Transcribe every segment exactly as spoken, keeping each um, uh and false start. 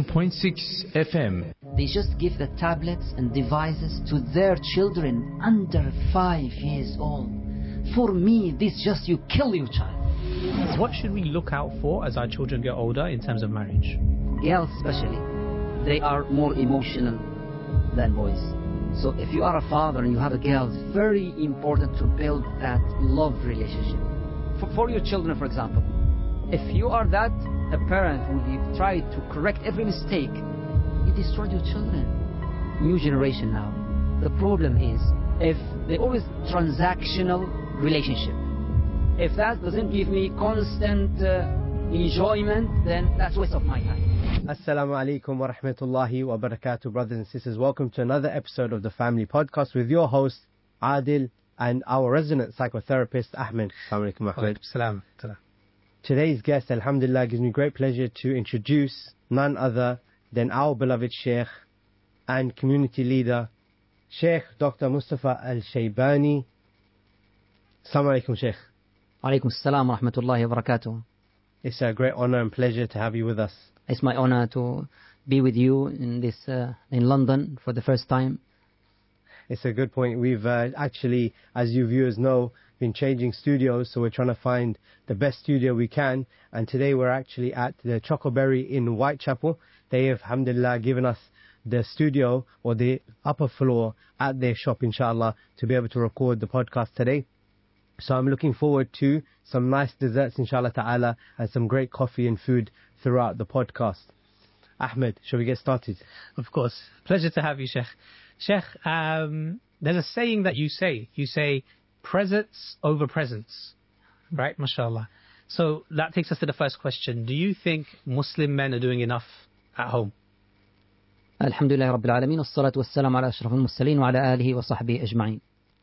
point six F M. They just give the tablets and devices to their children under five years old. For me, this just, you kill your child. What should we look out for as our children get older in terms of marriage? Girls especially, they are more emotional than boys. So if you are a father and you have a girl, it's very important to build that love relationship. For, for your children, for example, if you are that a parent who you try to correct every mistake, you destroy your children. New generation now. The problem is, if they always transactional relationship, if that doesn't give me constant uh, enjoyment, then that's a waste of my time. Assalamu alaikum wa rahmatullahi wa barakatuh, brothers and sisters. Welcome to another episode of the Family Podcast with your host, Adil, and our resident psychotherapist, Ahmed. Assalamu alaikum, Ahmed. Salam. Today's guest, alhamdulillah, gives me great pleasure to introduce none other than our beloved Sheikh and community leader, Sheikh Doctor Mustafa Al-Shaybani. Assalamu alaikum, Sheikh. Alaikum assalam wa rahmatullahi wa barakatuh. It's a great honor and pleasure to have you with us. It's my honor to be with you in this uh, in London for the first time. It's a good point. We've uh, actually, as you viewers know, been changing studios, so we're trying to find the best studio we can. And today we're actually at the Chocoberry in Whitechapel. They have, alhamdulillah, given us the studio or the upper floor at their shop, inshallah, to be able to record the podcast today. So I'm looking forward to some nice desserts, inshallah ta'ala, and some great coffee and food throughout the podcast. Ahmed, shall we get started? Of course. Pleasure to have you, Sheikh. Sheikh, um, there's a saying that you say. You say, presence over presence. Right? MashaAllah. So that takes us to the first question. Do you think Muslim men are doing enough at home? Alhamdulillah Rabbil Alameen. As-salatu was-salam ala ashrafil mursaleen wa ala alihi wa sahbihi ajma'in.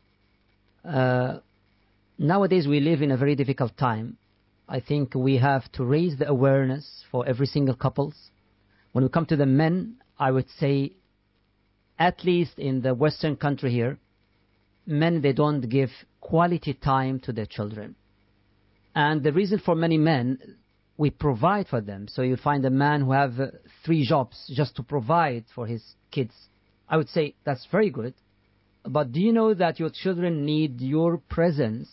Uh, Nowadays we live in a very difficult time. I think we have to raise the awareness for every single couples. When we come to the men, I would say, at least in the Western country here, men, they don't give quality time to their children. And the reason for many men, we provide for them. So you'll find a man who have uh, three jobs just to provide for his kids. I would say that's very good. But do you know that your children need your presence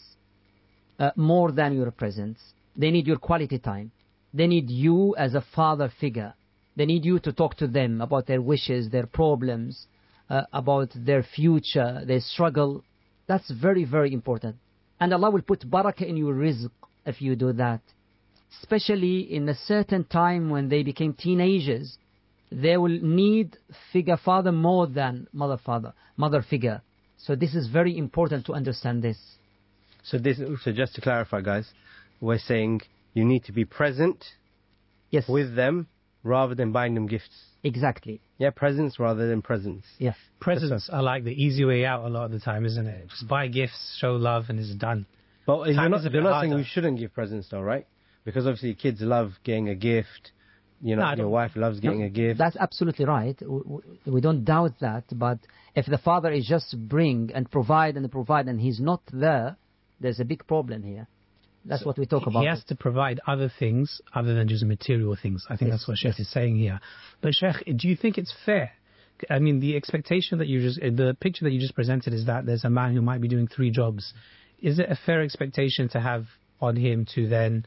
uh, more than your presence? They need your quality time. They need you as a father figure. They need you to talk to them about their wishes, their problems, uh, about their future, their struggle. That's very, very important. And Allah will put barakah in your rizq if you do that. Especially in a certain time when they became teenagers, they will need figure father more than mother father, mother figure. So this is very important to understand this. So this, so just to clarify, guys, we're saying you need to be present Yes. with them rather than buying them gifts. Exactly. Yeah, presence rather than presents. Yes. Presents are like the easy way out a lot of the time, isn't it? Just buy gifts, show love, and it's done. But you're Time not, is a bit you're not harder. saying we shouldn't give presents though, right? Because obviously kids love getting a gift. You know, No, I your don't- wife loves getting No, a gift. That's absolutely right. W- w- We don't doubt that. But if the father is just bring and provide and provide and he's not there, there's a big problem here. That's what we talk about. He has to provide other things other than just material things. I think Yes, that's what Sheikh yes. is saying here. But Sheikh, do you think it's fair? I mean, the expectation that you just, the picture that you just presented is that there's a man who might be doing three jobs. Is it a fair expectation to have on him to then,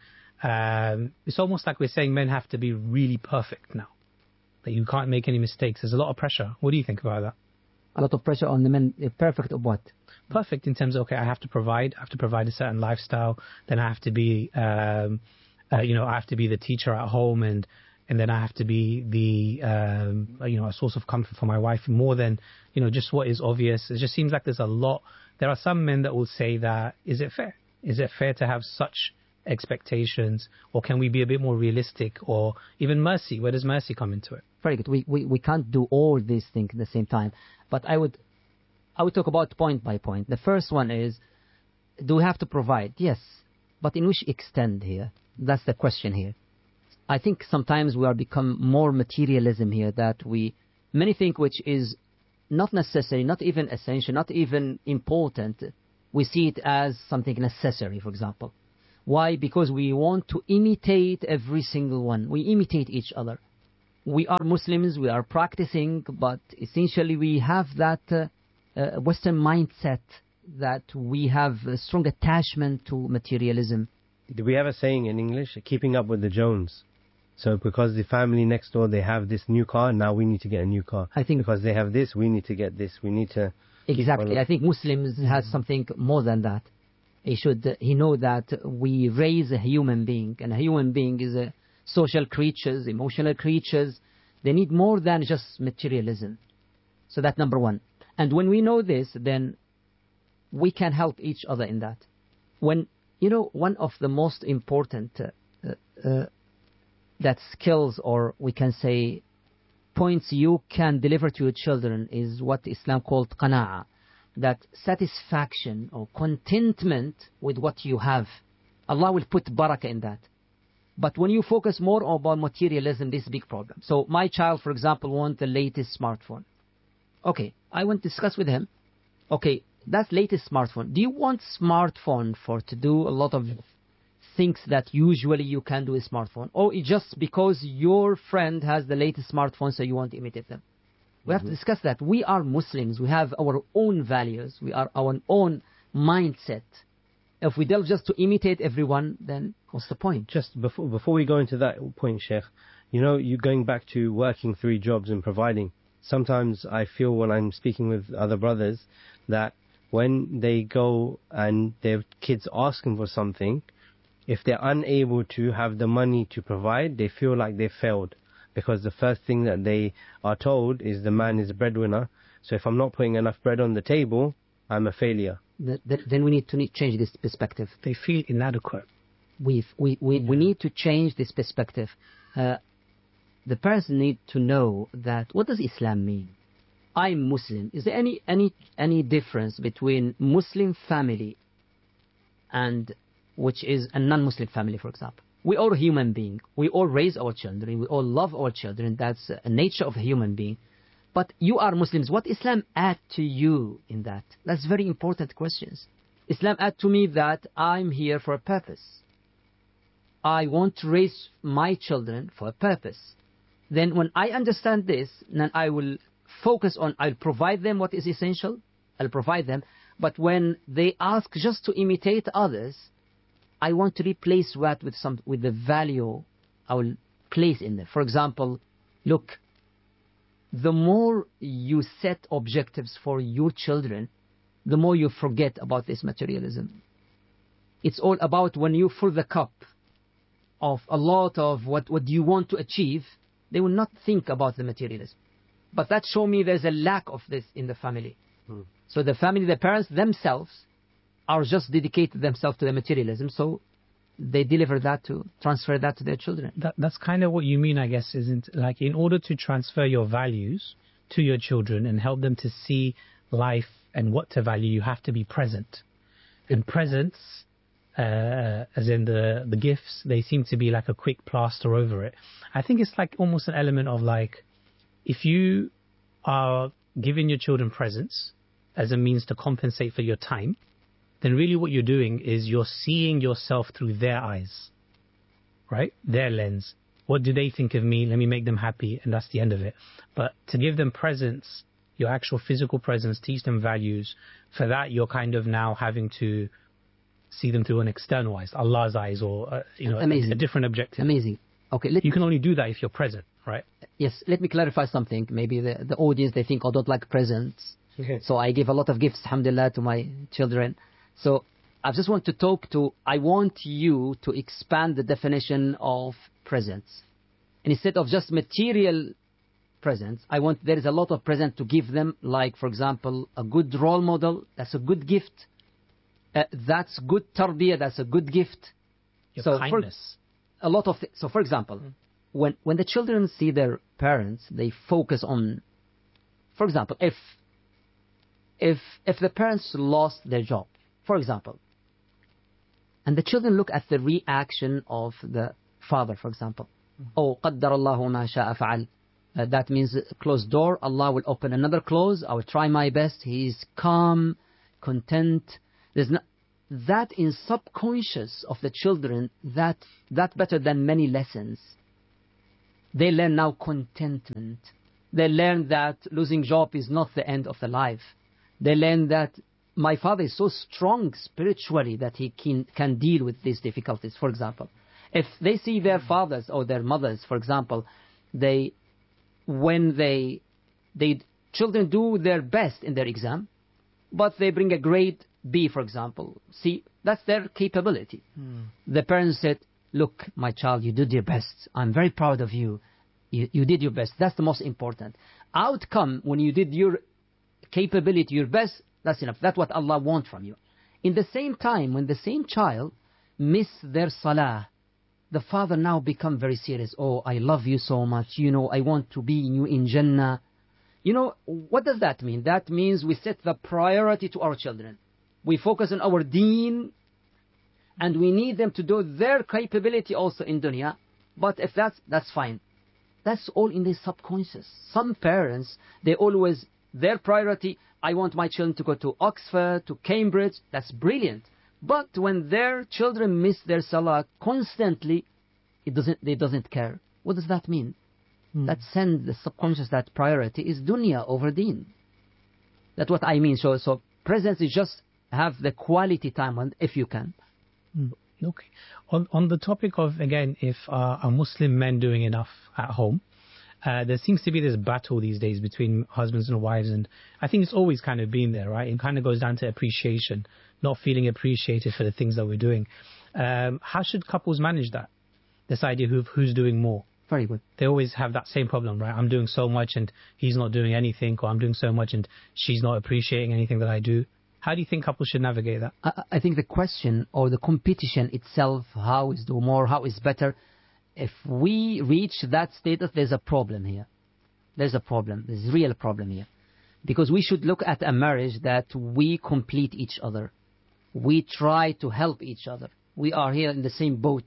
um, it's almost like we're saying men have to be really perfect now. That you can't make any mistakes. There's a lot of pressure. What do you think about that? A lot of pressure on the men. uh, Perfect of what? Perfect in terms of, okay, I have to provide, I have to provide a certain lifestyle, then I have to be, um, uh, you know, I have to be the teacher at home, and and then I have to be the, um, you know, a source of comfort for my wife more than, you know, just what is obvious. It just seems like there's a lot. There are some men that will say that, is it fair? Is it fair to have such expectations, or can we be a bit more realistic, or even mercy? Where does mercy come into it? Very good. We, we, we can't do all these things at the same time. But I would I would talk about point by point. The first one is, do we have to provide? Yes. But in which extent here? That's the question here. I think sometimes we are become more materialism here, that we, many think which is not necessary, not even essential, not even important, we see it as something necessary, for example. Why? Because we want to imitate every single one. We imitate each other. we are Muslims, we are practicing, but essentially we have that uh, uh, Western mindset that we have a strong attachment to materialism. Do we have a saying in English, keeping up with the Jones? So because the family next door, they have this new car, now we need to get a new car. I think because they have this, we need to get this. We need to... Exactly. I think Muslims has something more than that. He should, he know that we raise a human being, and a human being is a social creatures, emotional creatures. They need more than just materialism. So that's number one. And when we know this, then we can help each other in that. When, you know, one of the most important uh, uh, that skills, or we can say points you can deliver to your children, is what Islam called qana'a, that satisfaction or contentment with what you have. Allah will put barakah in that. But when you focus more about materialism, this is a big problem. So my child, for example, wants the latest smartphone. Okay, I want to discuss with him. Okay, that's latest smartphone. Do you want smartphone for to do a lot of things that usually you can do with smartphone? Or it's just because your friend has the latest smartphone so you want to imitate them? We have to discuss that. We are Muslims. We have our own values. We are our own mindset. If we delve just to imitate everyone, then what's the point? Just before before we go into that point, Sheikh, you know, you going back to working three jobs and providing. Sometimes I feel when I'm speaking with other brothers that when they go and their kids ask them for something, if they're unable to have the money to provide, they feel like they failed. Because the first thing that they are told is the man is a breadwinner. So if I'm not putting enough bread on the table, I'm a failure. Th- th- then we need to need change this perspective. They feel inadequate. We've, we we Yeah. we need to change this perspective. Uh, the person need to know that what does Islam mean? I'm Muslim. Is there any any any difference between Muslim family and which is a non-Muslim family, for example? We all human being. We all raise our children. We all love our children. That's a nature of a human being. But you are Muslims. What Islam add to you in that? That's very important questions. Islam add to me that I'm here for a purpose. I want to raise my children for a purpose. Then when I understand this, then I will focus on, I'll provide them what is essential. I'll provide them. But when they ask just to imitate others, I want to replace that with some with the value I will place in them. For example, look, the more you set objectives for your children, the more you forget about this materialism. It's all about when you fill the cup of a lot of what, what you want to achieve, they will not think about the materialism. But that show me there's a lack of this in the family. Hmm. So the family, the parents themselves, are just dedicated themselves to the materialism, so they deliver that to, transfer that to their children. That, that's kind of what you mean, I guess, isn't like in order to transfer your values to your children and help them to see life and what to value, you have to be present. And presence, uh, as in the, the gifts, they seem to be like a quick plaster over it. I think it's like almost an element of like, if you are giving your children presents as a means to compensate for your time, then really what you're doing is you're seeing yourself through their eyes, right? Their lens. What do they think of me? Let me make them happy, and that's the end of it. But to give them presence, your actual physical presence, teach them values, for that you're kind of now having to see them through an external eyes, Allah's eyes, or uh, you know, a, a different objective. Amazing. Okay, let you can only do that if you're present, right? Yes, let me clarify something. Maybe the, the audience, they think, I don't like presents. Okay. So I give a lot of gifts, alhamdulillah, to my children. So I just want to talk to, I want you to expand the definition of presents. And instead of just material presents, I want, there is a lot of present to give them, like, for example, a good role model. That's a good gift. Uh, that's good tarbiyah. That's a good gift. Your so kindness. For, a lot of, th- so for example, mm. when, when the children see their parents, they focus on, for example, if, if, if the parents lost their job, for example, and the children look at the reaction of the father, for example. Mm-hmm. Oh, قَدَّرَ اللَّهُ مَا شَاءَ فَعَلْ. Uh, that means closed door, Allah will open another close. I will try my best. He is calm, content. There's not, that in subconscious of the children, that that better than many lessons. They learn now contentment. They learn that losing job is not the end of the life. They learn that my father is so strong spiritually that he can, can deal with these difficulties, for example. If they see their fathers or their mothers, for example, they, when they, they, children do their best in their exam, but they bring a grade B, for example. See, that's their capability. Mm. The parents said, look, my child, you did your best. I'm very proud of you. You, you did your best. That's the most important. Outcome, when you did your capability, your best, that's enough. That's what Allah wants from you. In the same time, when the same child miss their salah, the father now become very serious. Oh, I love you so much. You know, I want to be in you in Jannah. You know, what does that mean? That means we set the priority to our children. We focus on our deen, and we need them to do their capability also in dunya. But if that's, that's fine. That's all in the subconscious. Some parents, they always, their priority, I want my children to go to Oxford, to Cambridge. That's brilliant. But when their children miss their salah constantly, it doesn't, they doesn't care. What does that mean? Hmm. That sends the subconscious that priority is dunya over deen. That's what I mean. So, so presence is just have the quality time, and if you can. Hmm. Okay. On on the topic of, again, if uh, are Muslim men doing enough at home? Uh, there seems to be this battle these days between husbands and wives, and I think it's always kind of been there, right? It kind of goes down to appreciation, not feeling appreciated for the things that we're doing. Um, how should couples manage that? This idea of who's doing more? Very good. They always have that same problem, right? I'm doing so much and he's not doing anything, or I'm doing so much and she's not appreciating anything that I do. How do you think couples should navigate that? I, I think the question or the competition itself, how is do more, how is better, if we reach that status, there's a problem here. There's a problem. There's a real problem here. Because we should look at a marriage that we complete each other. We try to help each other. We are here in the same boat.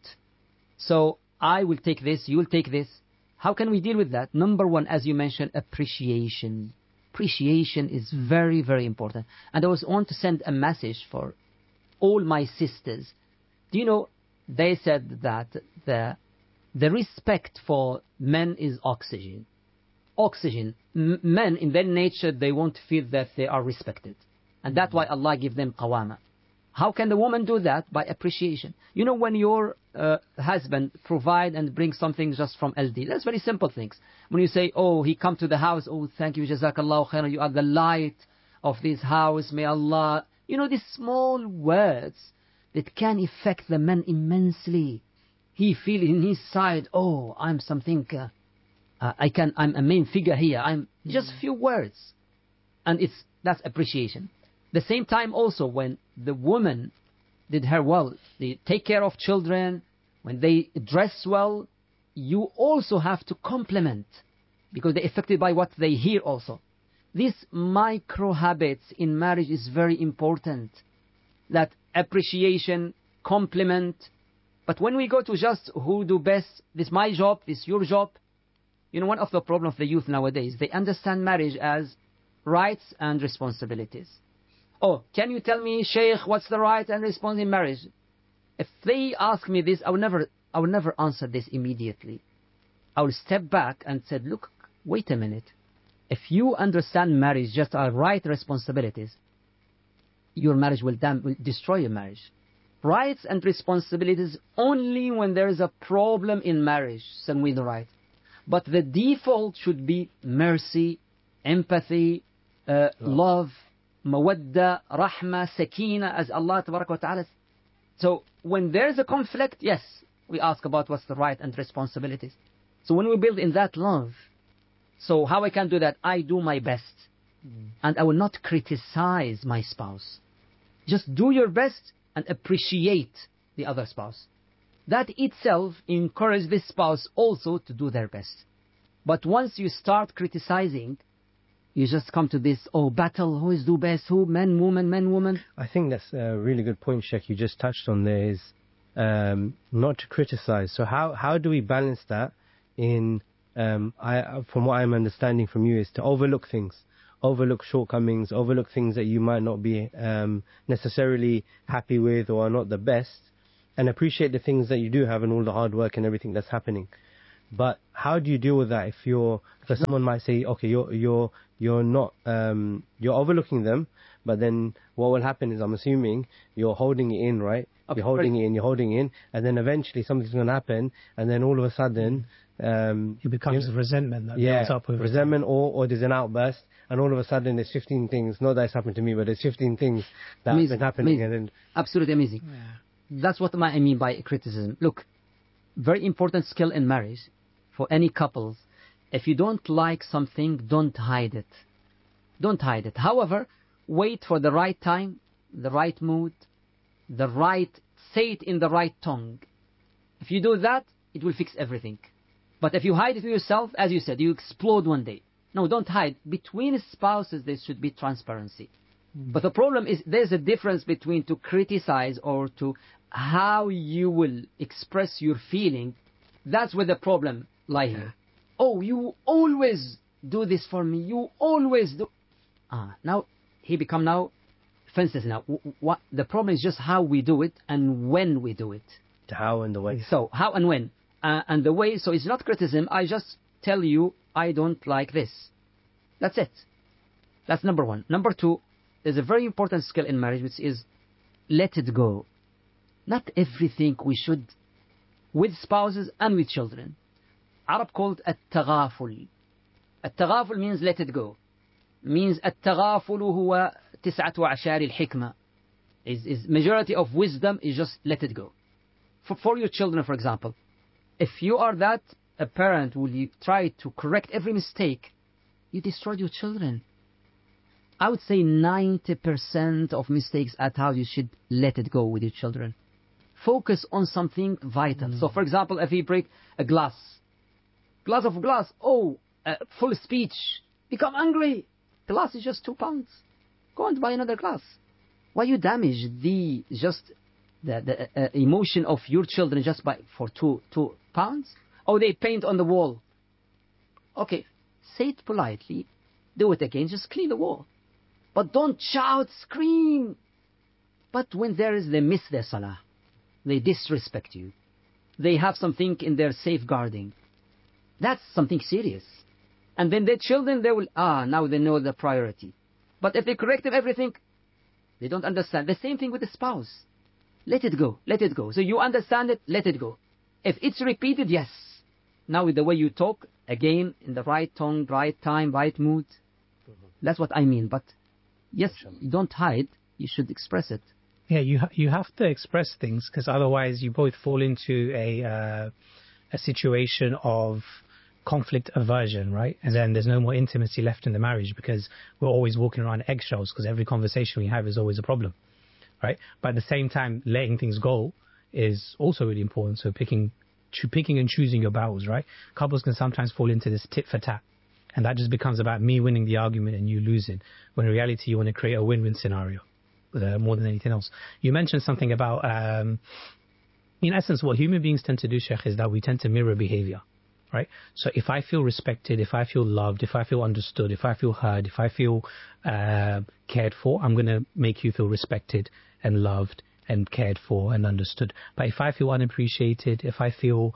So I will take this, you will take this. How can we deal with that? Number one, as you mentioned, appreciation. Appreciation is very, very important. And I was want to send a message for all my sisters. Do you know, they said that the the respect for men is oxygen. Oxygen. M- men, in their nature, they won't feel that they are respected. And that's why Allah give them qawama. How can the woman do that? By appreciation. You know, when your uh, husband provide and bring something just from L D, that's very simple things. When you say, oh, he come to the house, oh, thank you, jazakallahu khairan, you are the light of this house, may Allah... You know, these small words that can affect the man immensely. He feel in his side, oh, I'm something, uh, uh, I can, I'm a main figure here. I'm just few words. And it's, that's appreciation. The same time also when the woman did her well, they take care of children, when they dress well, you also have to compliment because they're affected by what they hear also. These micro habits in marriage is very important. That appreciation, compliment. But when we go to just who do best, this my job, this your job, you know, one of the problems of the youth nowadays, they understand marriage as rights and responsibilities. Oh, can you tell me, Sheikh, what's the right and responsibility in marriage? If they ask me this, I will never, I will never answer this immediately. I will step back and say, look, wait a minute. If you understand marriage just our right responsibilities, your marriage will, dam- will destroy your marriage. Rights and responsibilities only when there is a problem in marriage, send we the right. But the default should be mercy, empathy, uh, love, mawadda, rahma, sakina, as Allah tabarak wa ta'ala. So when there is a conflict, yes, we ask about what's the right and responsibilities. So when we build in that love, so how I can do that? I do my best. Mm. And I will not criticize my spouse. Just do your best and appreciate the other spouse. That itself encourages this spouse also to do their best. But once you start criticizing, you just come to this, oh, battle, who is do best, who, men, woman, men, woman. I think that's a really good point, Sheikh, you just touched on there is um, not to criticize. So how, how do we balance that in, um, I, from what I'm understanding from you, is to overlook things, overlook shortcomings, overlook things that you might not be um, necessarily happy with or are not the best, and appreciate the things that you do have and all the hard work and everything that's happening. But how do you deal with that if you're, because someone might say, okay, you're you're you're not um, you're overlooking them, but then what will happen is, I'm assuming you're holding it in, right? Of You're holding course. it in, you're holding it in, and then eventually something's going to happen, and then all of a sudden, um, It becomes resentment that yeah, builds up over resentment, or or there's an outburst, and all of a sudden there's fifteen things. Not that it's happened to me, but there's fifteen things that have Amazing, been happening, amazing. and then Absolutely amazing. time. Yeah. That's what I mean by criticism. Look, very important skill in marriage for any couples. If you don't like something, don't hide it. Don't hide it. However, wait for the right time, the right mood, the right, say it in the right tongue. If you do that, it will fix everything. But if you hide it to yourself, as you said, you explode one day. No, don't hide. Between spouses, there should be transparency. But the problem is there's a difference between to criticize or to how you will express your feeling. That's where the problem lies here. Oh, you always do this for me. You always do. Ah, now he become now fences now. What the problem is just how we do it and when we do it. the how and the way. So how and when uh, and the way. So it's not criticism. I just tell you I don't like this. That's it. That's number one. Number two, there's a very important skill in marriage, which is let it go. Not everything we should, with spouses and with children. Arab called التغافل. التغافل means let it go. Means التغافل هو تسعة وعشر الحكمة. Is is majority of wisdom is just let it go. For for your children, for example, if you are that a parent, will you try to correct every mistake? You destroyed your children. I would say ninety percent of mistakes at how you should let it go with your children. Focus on something vital. Mm. So, for example, if you break a glass, glass of glass, oh, uh, full speech, become angry. Glass is just two pounds. Go and buy another glass. Why you damage the just the, the uh, emotion of your children just by for two two pounds? Oh, they paint on the wall. Okay, say it politely. Do it again. Just clean the wall. But don't shout, scream. But when there is, they miss their salah. They disrespect you. They have something in their safeguarding. That's something serious. And then their children, they will, ah, now they know the priority. But if they correct them everything, they don't understand. The same thing with the spouse. Let it go. Let it go. So you understand it, let it go. If it's repeated, yes. Now with the way you talk, again, in the right tone, right time, right mood. That's what I mean. But yes, you don't hide. You should express it. Yeah, you ha- you have to express things, because otherwise you both fall into a uh, a situation of conflict aversion, right? And then there's no more intimacy left in the marriage, because we're always walking around eggshells, because every conversation we have is always a problem, right? But at the same time, letting things go is also really important. So picking cho- picking and choosing your battles, right? Couples can sometimes fall into this tit for tat, and that just becomes about me winning the argument and you losing, when in reality you want to create a win-win scenario. Uh, more than anything else. You mentioned something about, um, in essence, what human beings tend to do, Sheikh, is that we tend to mirror behavior, right? So if I feel respected, if I feel loved, if I feel understood, if I feel heard, if I feel uh, cared for, I'm going to make you feel respected and loved and cared for and understood. But if I feel unappreciated, if I feel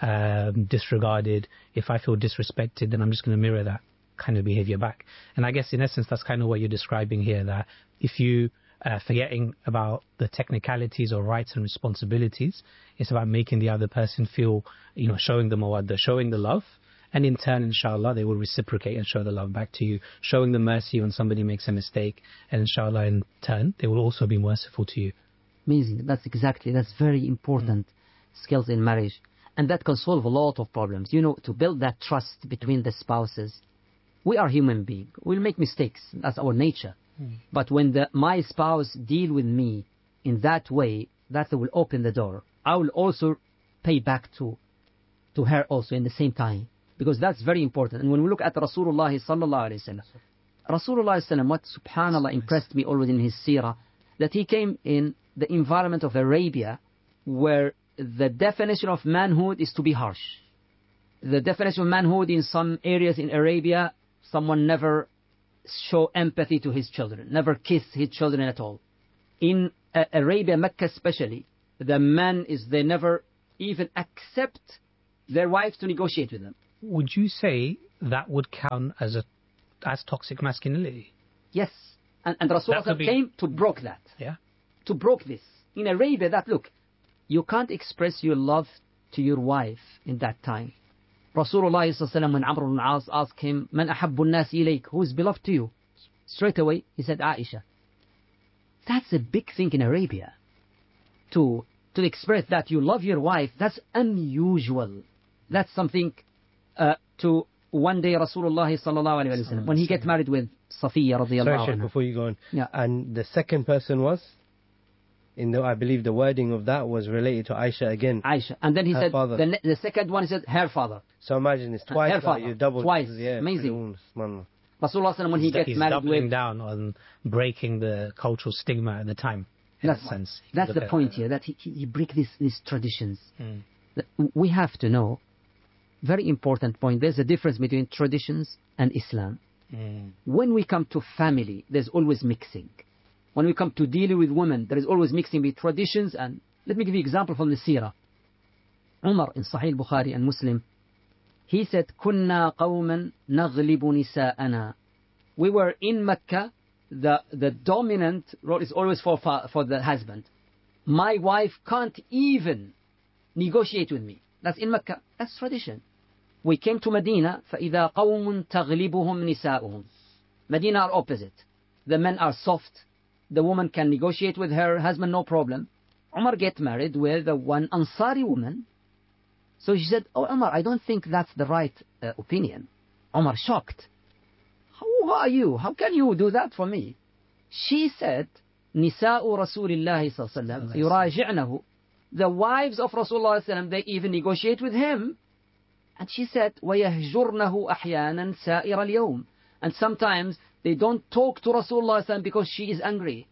um, disregarded, if I feel disrespected, then I'm just going to mirror that kind of behavior back. And I guess in essence, that's kind of what you're describing here, that if you Uh, forgetting about the technicalities or rights and responsibilities, it's about making the other person feel, you know, showing the mawadda, showing the love, and in turn, inshallah, they will reciprocate and show the love back to you, showing the mercy when somebody makes a mistake, and inshallah, in turn, they will also be merciful to you. Amazing. That's exactly, that's very important mm. skills in marriage. And that can solve a lot of problems. You know, to build that trust between the spouses. We are human beings. We'll make mistakes. That's our nature. Mm. But when the, my spouse deal with me in that way, that will open the door. I will also pay back to to her also in the same time. Because that's very important. And when we look at Rasulullah sallallahu alayhi wa sallam, Rasulullah sallam, what subhanallah impressed me already in his seerah, that he came in the environment of Arabia, where the definition of manhood is to be harsh. The definition of manhood in some areas in Arabia, someone never show empathy to his children, never kiss his children at all. In uh, Arabia, Mecca especially, the man is, they never even accept their wives to negotiate with them. Would you say that would count as a as toxic masculinity? Yes. And, and Rasulullah be... came to broke that. Yeah. To broke this. In Arabia, that, look, you can't express your love to your wife in that time. Rasulullah sallallahu when Amr ibn al-As asked him, Man ahabbu an-nas ilayk? Who is beloved to you? Straight away, he said, Aisha. That's a big thing in Arabia. To, to express that you love your wife, that's unusual. That's something uh, to one day Rasulullah sallallahu alayhi wa sallam, when he get married with Safiya radiallahu Sorry, anha. before you go on. Yeah. And the second person was? In the, I believe the wording of that was related to Aisha again. Aisha. And then he her said, father. the, the second one, he said, her father. So imagine it's twice Her that father. you double. Twice. Yeah, Amazing. Rasulullah Rasulullah when he he's, gets he's married doubling with... down on breaking the cultural stigma at the time. In That's, that sense. that's Look the at point that. here, that he, he, he break these, these traditions. Mm. That we have to know, very important point, there's a difference between traditions and Islam. Mm. When we come to family, there's always mixing. When we come to dealing with women, there is always mixing between traditions and... Let me give you an example from the Seerah. Umar in Sahih Bukhari and Muslim, he said, كُنَّا قَوْمًا نَغْلِبُ نِسَاءَنَا. We were in Mecca, the, the dominant role is always for, for the husband. My wife can't even negotiate with me. That's in Mecca. That's tradition. We came to Medina, فَإِذَا قَوْمٌ تَغْلِبُهُمْ نِسَاؤُهُمْ. Medina are opposite. The men are soft. The woman can negotiate with her husband, no problem. Umar get married with one Ansari woman. So she said, oh Umar, I don't think that's the right uh, opinion. Umar shocked. Who are you? How can you do that for me? She said, Nisa'u Rasulillahi sallallahu alaihi wasallam yuraji'nahu. The wives of Rasulullah sallallahu alaihi wasallam, they even negotiate with him. And she said, وَيَهْجُرْنَهُ أَحْيَانًا سَائِرَ الْيَوْمِ. And sometimes they don't talk to Rasulullah sallallahu alaihi wasallam because she is angry.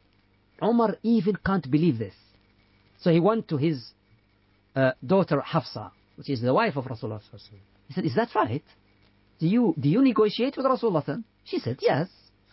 Umar even can't believe this. So he went to his uh, daughter Hafsa, which is the wife of Rasulullah. He said, is that right? Do you, do you negotiate with Rasulullah? She said, yes.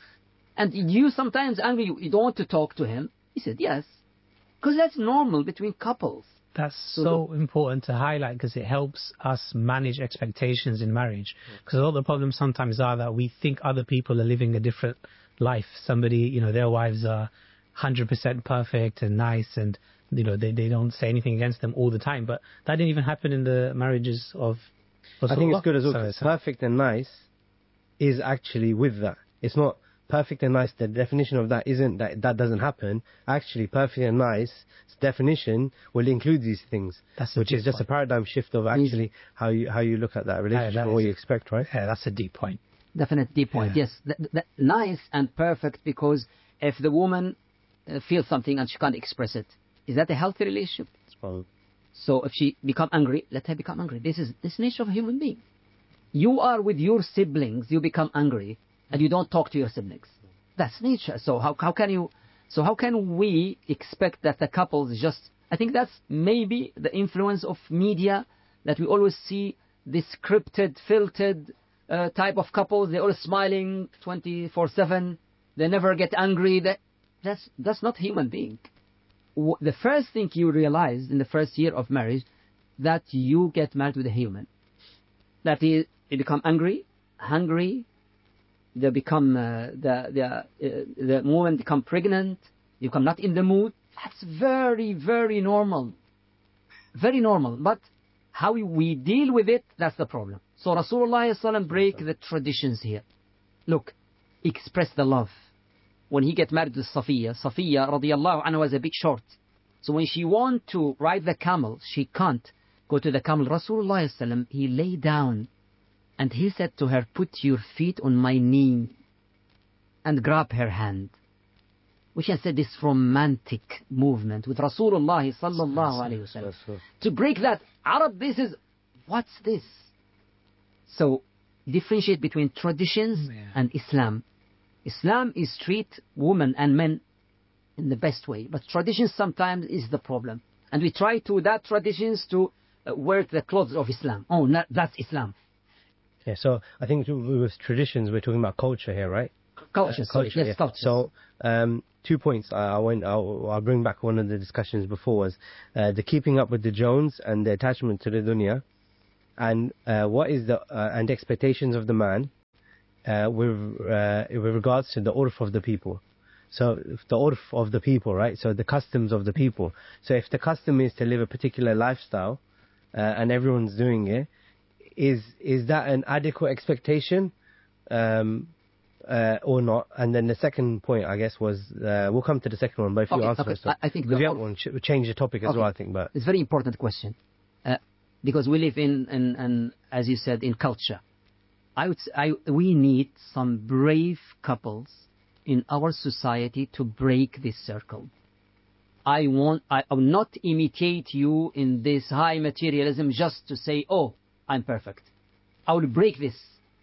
And you sometimes angry, you, you don't want to talk to him? He said, yes. Because that's normal between couples. That's so important to highlight because it helps us manage expectations in marriage. Because all the problems sometimes are that we think other people are living a different life. Somebody, you know, their wives are one hundred percent perfect and nice and, you know, they, they don't say anything against them all the time. But that didn't even happen in the marriages of Rasulullah. I think it's good as well. Sorry, Because sorry. perfect and nice is actually with that. It's not perfect and nice. The definition of that isn't that that doesn't happen. Actually, perfect and nice definition will include these things, That's a which deep is just point. a paradigm shift of actually how you how you look at that relationship that and what is- you expect, right? Yeah, that's a deep point. Definite deep point, Yeah. yes. Th- th- nice and perfect, because if the woman uh, feels something and she can't express it, is that a healthy relationship? Well, So if she become angry, let her become angry. This is this nature of a human being. You are with your siblings, you become angry, and you don't talk to your siblings. That's nature. So how how can you? So how can we expect that the couples just? I think that's maybe the influence of media, that we always see this scripted, filtered uh, type of couples. They're always smiling twenty-four seven. They never get angry. That that's that's not human being. W- The first thing you realize in the first year of marriage, that you get married with a human. That is, you become angry, hungry. They become uh, the the uh, the woman become pregnant. You become not in the mood. That's very very normal, very normal. But how we deal with it, that's the problem. So Rasulullah sallallahu alaihi wasallam break the traditions here. Look, express the love. When he get married to Safiya, Safiya radiallahu anha was a bit short. So when she want to ride the camel, she can't go to the camel. Rasulullah sallallahu alaihi wasallam, he lay down. And he said to her, put your feet on my knee and grab her hand. Which I said this romantic movement with Rasulullah sallallahu alayhi wa sallam. To break that, Arab, this is, what's this? So, differentiate between traditions Yeah. and Islam. Islam is treat women and men in the best way. But traditions sometimes is the problem. And we try to, that traditions to uh, wear the clothes of Islam. Oh, not, that's Islam. yeah. So I think with traditions, we're talking about culture here, right? Culture, sorry. Culture, Yes, yeah. culture. So, um, two points. I, I went. I'll, I'll bring back one of the discussions before was uh, the keeping up with the Jones and the attachment to the dunya. and uh, what is the uh, and expectations of the man uh, with uh, with regards to the urf of the people. So the urf of the people, right? So the customs of the people. So if the custom is to live a particular lifestyle uh, and everyone's doing it, is is that an adequate expectation um, uh, or not? And then the second point, I guess, was uh, we'll come to the second one. But if you Okay, answer okay. first, I- I think because the the other urf- one should change the topic as Okay. well. I think, but It's a very important question. Uh, because we live in, in, in, as you said, in culture. I would, s- I, we need some brave couples in our society to break this circle. I want, I will not imitate you in this high materialism just to say, oh, I'm perfect. I will break this.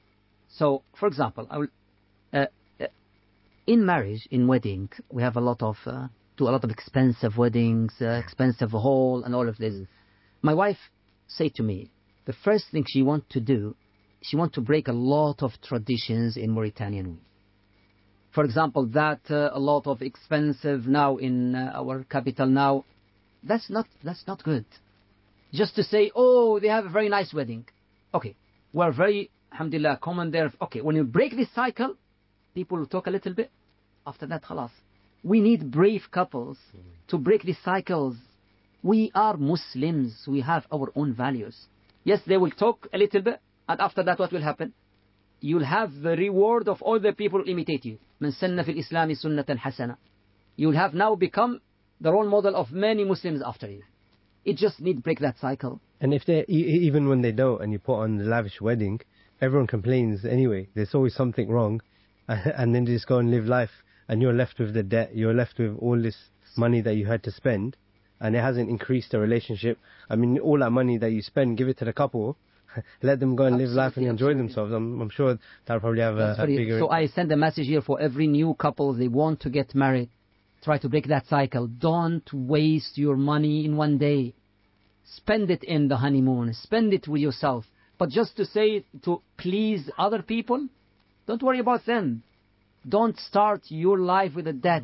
So, for example, I will, uh, uh, in marriage, in wedding, we have a lot of, uh, do a lot of expensive weddings, uh, expensive hall, and all of this. My wife said to me, the first thing she want to do, she want to break a lot of traditions in Mauritanian way. For example, that uh, a lot of expensive now in uh, our capital now, that's not that's not good. Just to say, oh, they have a very nice wedding. Okay, we're very, alhamdulillah, common there. Okay, when you break this cycle, people will talk a little bit. After that, khalas. We need brave couples to break these cycles. We are Muslims. We have our own values. Yes, they will talk a little bit, and after that, what will happen? You'll have the reward of all the people who imitate you. من سن في الإسلام سنة حسنة. You'll have now become the role model of many Muslims after you. It just need to break that cycle. and if they e- even when they don't, and you put on the lavish wedding, everyone complains anyway. There's always something wrong, and then they just go and live life, and you're left with the debt. You're left with all this money that you had to spend, and it hasn't increased the relationship. I mean, all that money that you spend, give it to the couple. Let them go and live life and Absolutely, enjoy absolutely. themselves. I'm, I'm sure that'll probably have a, That's a very- bigger. so I send a message here for every new couple, they want to get married. Try to break that cycle. Don't waste your money in one day. Spend it in the honeymoon. Spend it with yourself. But just to say to please other people, don't worry about them. Don't start your life with a debt.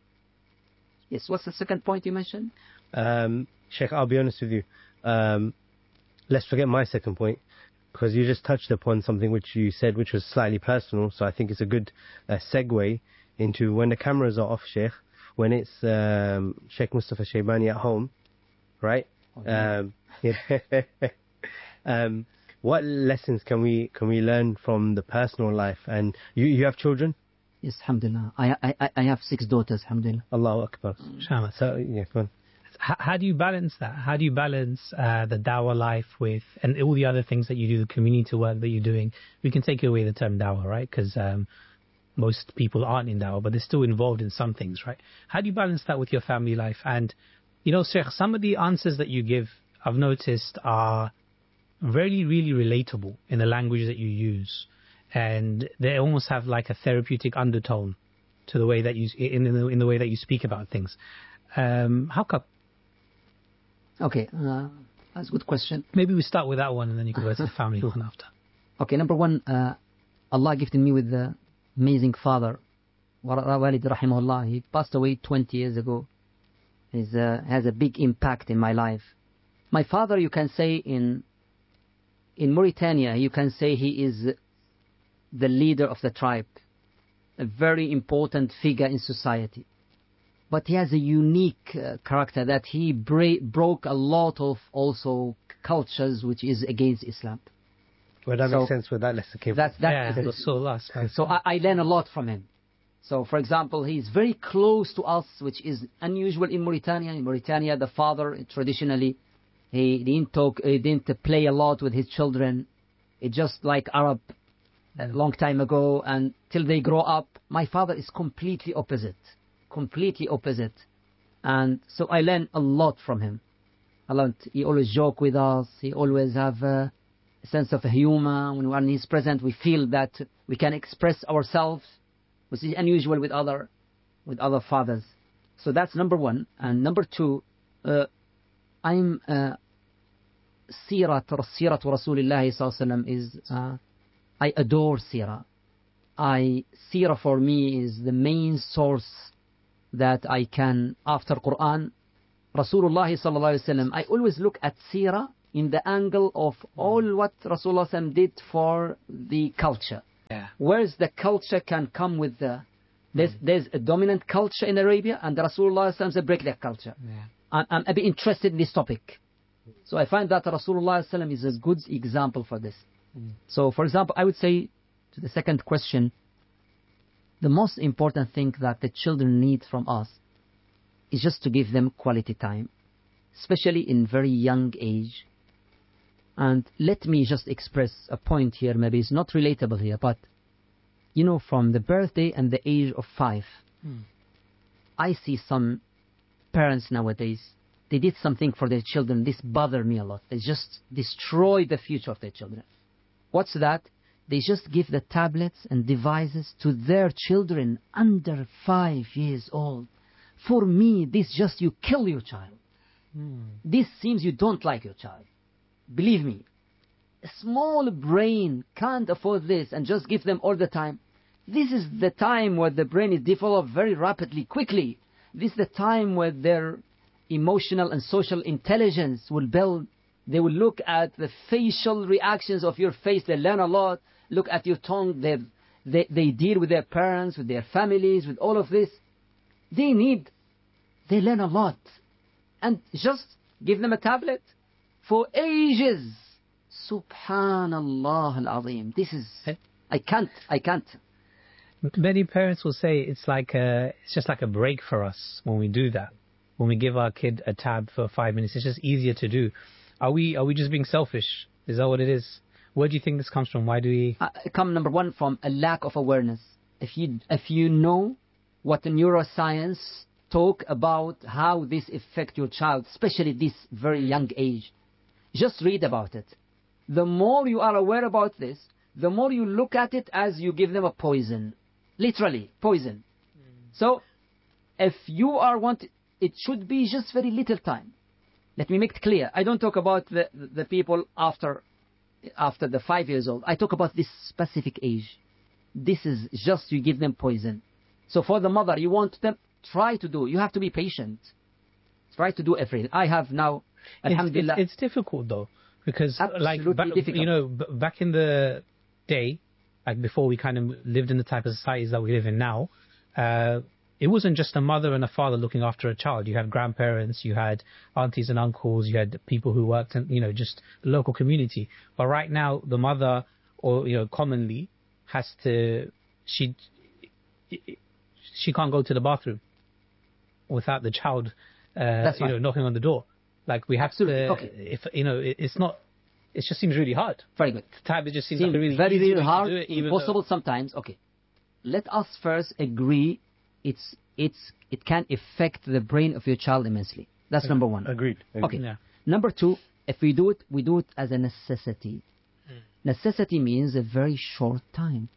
Yes, what's the second point you mentioned? Um, Sheikh, I'll be honest with you. Um, let's forget my second point, because you just touched upon something which you said which was slightly personal. So I think it's a good uh, segue into when the cameras are off, Sheikh, when it's um, Sheikh Mustafa Shaybani at home, right? Um, yeah. um, what lessons can we can we learn from the personal life? And you you have children? Yes, alhamdulillah. I, I, I have six daughters, alhamdulillah. Allahu Akbar. Shama. So yeah, go on. How, how do you balance that? How do you balance uh, the dawah life with, and all the other things that you do, the community work that you're doing? We can take away the term dawah, right? Because um, most people aren't in dawah, but they're still involved in some things, right? How do you balance that with your family life? And, you know, Sheikh, some of the answers that you give, I've noticed, are very, really relatable in the language that you use. And they almost have like a therapeutic undertone to the way that you, in, in, the, in the way that you speak about things. Um, how come? Okay, uh, that's a good question. Maybe we start with that one and then you can go to the family one after. Okay, number one, uh, Allah gifted me with the amazing father, Walid rahimahullah. He passed away twenty years ago. He uh, has a big impact in my life. My father, you can say in in Mauritania, you can say he is the leader of the tribe, a very important figure in society. But he has a unique uh, character that he bra- broke a lot of also cultures which is against Islam. Well, that So, makes sense where that lesson came That's that. Yeah, Rasulullah. So I, I learn a lot from him. So, for example, he's very close to us, which is unusual in Mauritania. In Mauritania, the father traditionally he didn't talk, he didn't play a lot with his children. It's just like Arab a long time ago, and till they grow up. My father is completely opposite, completely opposite, and so I learn a lot from him. A lot. He always joke with us. He always have a sense of humor. When when he's present, we feel that we can express ourselves, which is unusual with other with other fathers. So that's number one. And number two, uh, I'm uh, Sirat Sirat Rasulullah sallallahu alaihi wasallam is uh, I adore Sirah. I Sirah for me is the main source that I can, after Quran, Rasulullah sallallahu alaihi wasallam. I always look at Sirah in the angle of all what Rasulullah did for the culture. Yeah. Whereas the culture can come with the... There's, there's a dominant culture in Arabia, and the Rasulullah says break that culture. Yeah. I'm, I'm a bit interested in this topic. So I find that Rasulullah is a good example for this. Mm. So, for example, I would say, to the second question, the most important thing that the children need from us is just to give them quality time, especially in very young age. And let me just express a point here, maybe it's not relatable here, but, you know, from the birthday and the age of five, Mm. I see some parents nowadays, they did something for their children. This bothered me a lot. They just destroyed the future of their children. What's that? They just give the tablets and devices to their children under five years old. For me, this just, you kill your child. Mm. This seems you don't like your child. Believe me, a small brain can't afford this and just give them all the time. This is the time where the brain is developed very rapidly, quickly. This is the time where their emotional and social intelligence will build. They will look at the facial reactions of your face. They learn a lot. Look at your tongue. They, they, they deal with their parents, with their families, with all of this. They need, they learn a lot. And just give them a tablet for ages. Subhanallah al-Azim. This is, I can't, I can't. Many parents will say it's like a, it's just like a break for us when we do that. When we give our kid a tab for five minutes, it's just easier to do. Are we are we just being selfish? Is that what it is? Where do you think this comes from? Why do we? Uh, come number one from a lack of awareness. If you if you know what the neuroscience talk about how this affect your child, especially this very young age, just read about it. The more you are aware about this, the more you look at it as you give them a poison. Literally, poison. Mm. So, if you are want, it should be just very little time. Let me make it clear. I don't talk about the, the people after, after the five years old. I talk about this specific age. This is just you give them poison. So for the mother, you want them, try to do, you have to be patient. Try to do everything. I have now, alhamdulillah. It's, it's, it's difficult though, because Absolutely like, back, difficult. you know, b- back in the day, like before we kind of lived in the type of societies that we live in now, uh, it wasn't just a mother and a father looking after a child. You had grandparents, you had aunties and uncles, you had people who worked in, you know, just the local community. But right now, the mother, or, you know, commonly has to, she, she can't go to the bathroom without the child, uh, you know, knocking on the door. Like we have Absolutely. to, Okay. if, you know, it, it's not, it just seems really hard. Very good. Type, it just seems, Seems like a really very, easy very way hard, to do it, even impossible though, sometimes. Okay. Let us first agree it's, it's, it can affect the brain of your child immensely. That's Okay. number one. Agreed. Agreed. Okay. Yeah. Number two, if we do it, we do it as a necessity. Mm. Necessity means a very short time.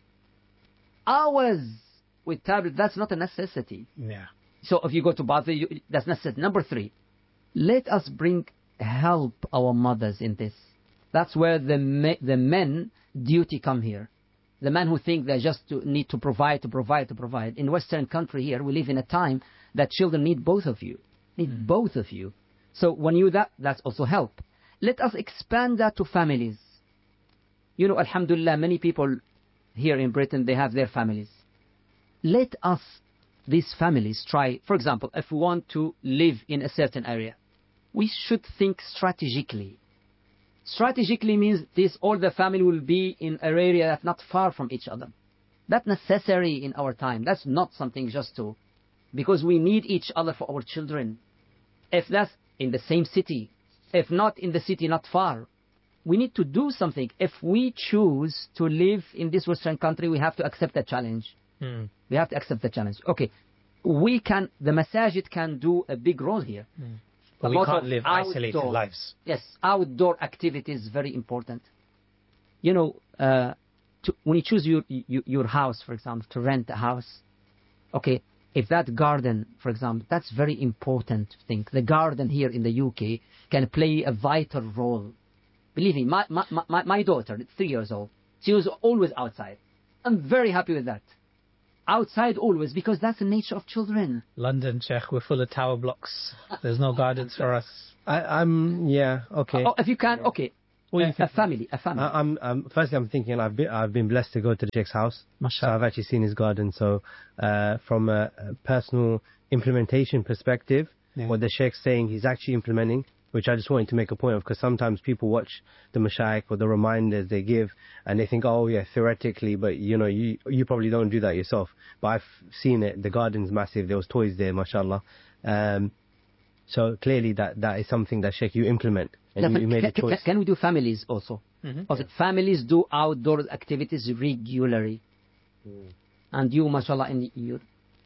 Hours with tablet, that's not a necessity. Yeah. So if you go to bath, you, that's necessary. Number three, let us bring help our mothers in this. That's where the me, the men duty come here. The men who think they just to, need to provide, to provide, to provide. In Western country here, we live in a time that children need both of you. Need mm. both of you. So when you that, that's also help. Let us expand that to families. You know, alhamdulillah, many people here in Britain, they have their families. Let us, these families, try, for example, if we want to live in a certain area, we should think strategically. Strategically means this, all the family will be in an area that's not far from each other. That's necessary in our time. That's not something just to, because we need each other for our children. If that's in the same city, if not in the city not far, we need to do something. If we choose to live in this Western country, we have to accept the challenge. Mm. We have to accept the challenge. Okay, we can, the masajid can do a big role here. Mm. But we can't live isolated outdoor, lives. Yes, outdoor activity is very important. You know, uh, to, when you choose your, your your house, for example, to rent a house, okay, if that garden, for example, that's very important thing. The garden here in the U K can play a vital role. Believe me, my my my, my daughter, three years old, she was always outside. I'm very happy with that. Outside always, because that's the nature of children. London, Sheikh, we're full of tower blocks. There's no gardens for us. I, I'm yeah okay. Oh, if you can, okay. What do you A think? family, a family. I, I'm, I'm firstly I'm thinking I've been I've been blessed to go to the Sheikh's house. So Mashallah. I've actually seen his garden. So uh, from a, a personal implementation perspective, Yeah. what the Sheikh's saying, he's actually implementing, which I just wanted to make a point of, because sometimes people watch the mashayikh or the reminders they give and they think, oh yeah, theoretically, but you know, you you probably don't do that yourself. But I've seen it. The garden's massive. There was toys there, mashallah. Um, so clearly that that is something that Sheikh you implement, and you, you made a can, choice. can, can we do families also? Mhm. Okay, families do outdoor activities regularly, and you, mashallah, and you,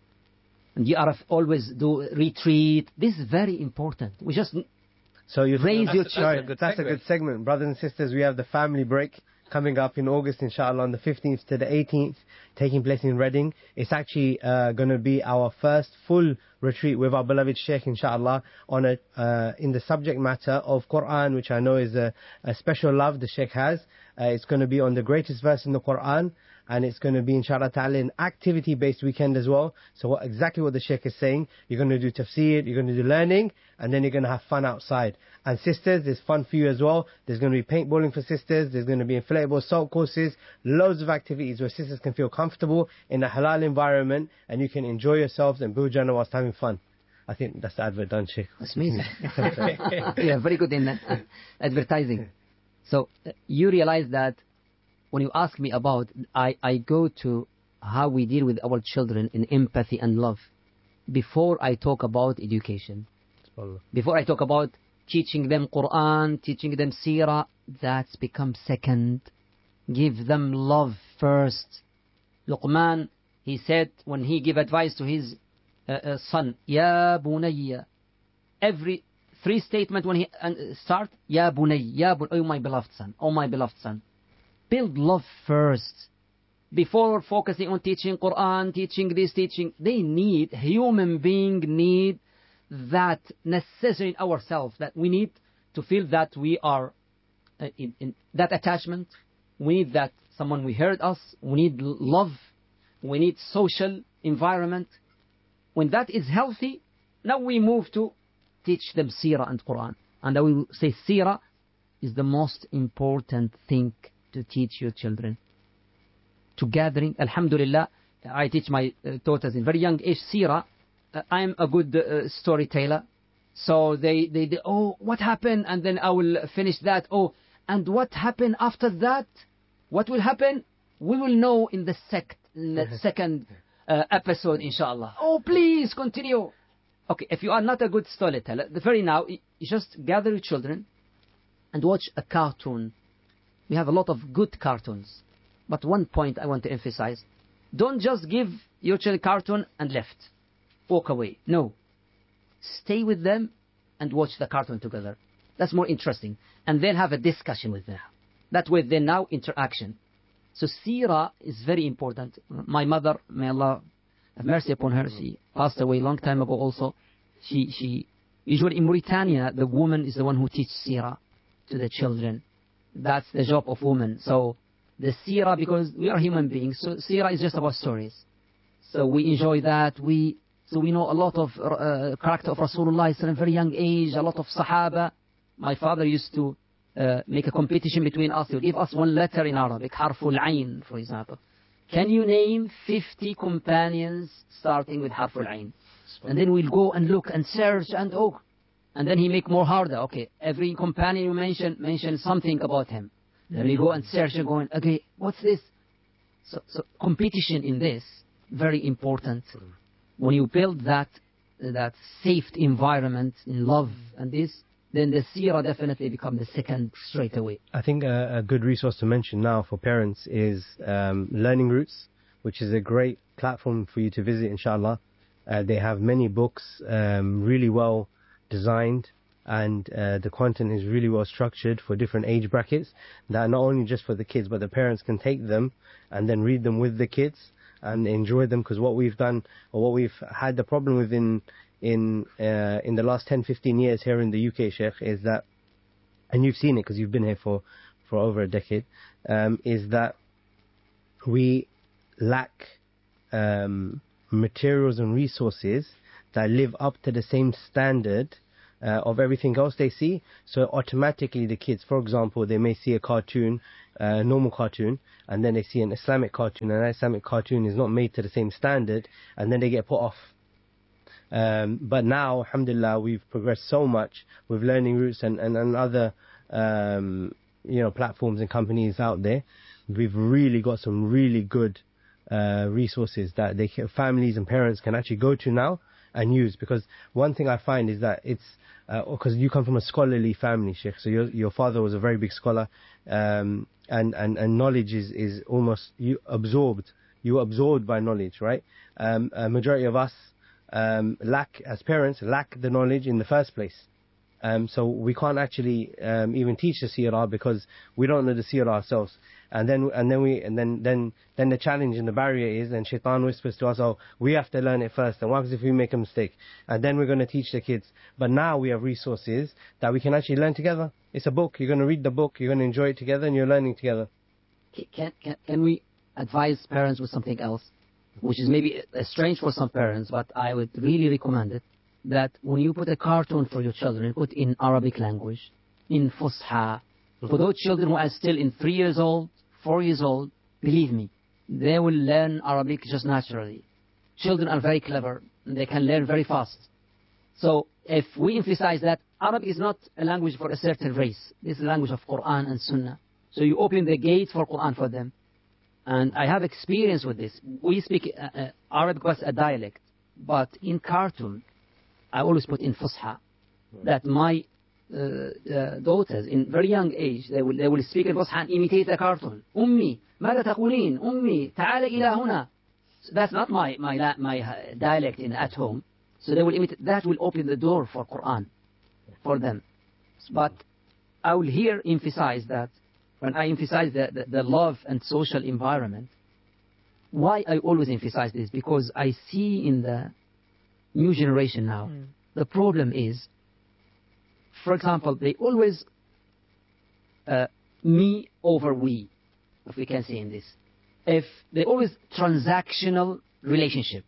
and you are always do retreat. This is very important. We just So you raise that's, your that's children. a good that's a good segment, brothers and sisters. We have the family break coming up in August, inshallah, on the fifteenth to the eighteenth, taking place in Reading. It's actually uh, going to be our first full retreat with our beloved Sheikh, inshallah, on a uh, in the subject matter of Quran, which I know is a, a special love the Sheikh has. Uh, it's going to be on the greatest verse in the Quran. And it's going to be, inshallah ta'ala, an activity-based weekend as well. So what, exactly what the Sheikh is saying, you're going to do tafsir, you're going to do learning, and then you're going to have fun outside. And sisters, there's fun for you as well. There's going to be paintballing for sisters, there's going to be inflatable salt courses, loads of activities where sisters can feel comfortable in a halal environment, and you can enjoy yourselves and build Jannah whilst having fun. I think that's the advert done, Sheikh. That's amazing. Yeah, very good in uh, advertising. So uh, you realize that when you ask me about, I, I go to how we deal with our children in empathy and love before I talk about education. Before I talk about teaching them Quran, teaching them Seerah, that's become second. Give them love first. Luqman, he said when he gave advice to his uh, uh, son, Ya Bunayya. Every three statement when he uh, start, Ya Bunayya, Ya Bunayya, oh my beloved son, oh my beloved son. Build love first. Before focusing on teaching Quran, teaching this, teaching, they need, human being need that necessary in ourselves, that we need to feel that we are uh, in, in that attachment. We need that someone we heard us. We need love. We need social environment. When that is healthy, now we move to teach them Seerah and Quran. And I will say Seerah is the most important thing to teach your children. To gathering, alhamdulillah, I teach my uh, daughters in very young age Seerah. Uh, I'm a good uh, storyteller. So they, they, they, oh, what happened? And then I will finish that. Oh, and what happened after that? What will happen? We will know in the, sec- in the second uh, episode, inshallah. Oh, please continue. Okay, if you are not a good storyteller, the very now, you just gather your children and watch a cartoon. We have a lot of good cartoons. But one point I want to emphasize. Don't just give your children cartoon and left. Walk away. No. Stay with them and watch the cartoon together. That's more interesting. And then have a discussion with them. That way they now interaction. So Seerah is very important. My mother, may Allah have mercy upon her, she passed away a long time ago also. She, she, usually in Mauritania, the woman is the one who teaches Seerah to the children. That's the job of women. So the Seerah, because we are human beings, so Seerah is just about stories. So we enjoy that. We so we know a lot of uh, character of Rasulullah at a very young age, a lot of Sahaba. My father used to uh, make a competition between us. He would give us one letter in Arabic, Harful Ain, for example. Can you name fifty companions starting with Harful Ain? And then we'll go and look and search and oh. And then he make more harder. Okay, every companion you mention, mention something about him. Then we go and search and going, okay, what's this? So, so competition in this, very important. When you build that, that safe environment in love and this, then the Seerah definitely become the second straight away. I think a, a good resource to mention now for parents is um, Learning Roots, which is a great platform for you to visit, inshallah. Uh, they have many books, um, really well designed, and uh, the content is really well structured for different age brackets that are not only just for the kids, but the parents can take them and then read them with the kids and enjoy them. Because what we've done, or what we've had the problem with in in uh, in the last ten, fifteen years here in the U K, Sheikh, is that, and you've seen it because you've been here for, for over a decade, um, is that we lack um, materials and resources that live up to the same standard uh, of everything else they see. So automatically the kids, for example, they may see a cartoon, a normal cartoon, and then they see an Islamic cartoon, and that Islamic cartoon is not made to the same standard, and then they get put off. Um, but now, alhamdulillah, we've progressed so much with Learning Roots and, and, and other um, you know, platforms and companies out there. We've really got some really good uh, resources that they can, families and parents can actually go to now and use. Because one thing I find is that it's because uh, you come from a scholarly family, Sheikh. So your your father was a very big scholar, um, and, and and knowledge is is almost you absorbed. You were absorbed by knowledge, right? Um, a majority of us um, lack, as parents, lack the knowledge in the first place. Um, so we can't actually um, even teach the seerah because we don't know the seerah ourselves. And then and then we and then then then the challenge and the barrier is, and Shaitan whispers to us, oh, we have to learn it first, and what if we make a mistake? And then we're going to teach the kids. But now we have resources that we can actually learn together. It's a book. You're going to read the book, you're going to enjoy it together, and you're learning together. Can can, can we advise parents with something else, which is maybe strange for some parents, but I would really recommend it? That when you put a cartoon for your children, you put in Arabic language, in Fusha. For those children who are still in three years old, four years old, believe me, they will learn Arabic just naturally. Children are very clever, and they can learn very fast. So if we emphasize that Arabic is not a language for a certain race, this is a language of Quran and Sunnah. So you open the gate for Quran for them. And I have experience with this. We speak uh, uh, Arabic was a dialect, but in cartoon, I always put in Fusha, that my uh, uh, daughters in very young age, they will, they will speak in Fusha and imitate the cartoon. Ummi, ماذا تقولين? Ummi, تعال إلى هنا. So that's not my, my, my dialect in at home. So they will imitate, that will open the door for Quran, for them. But I will here emphasize that, when I emphasize the, the, the love and social environment, why I always emphasize this? Because I see in the new generation now, mm. the problem is, for example, they always uh, me over we, if we can say in this. If they always transactional relationship.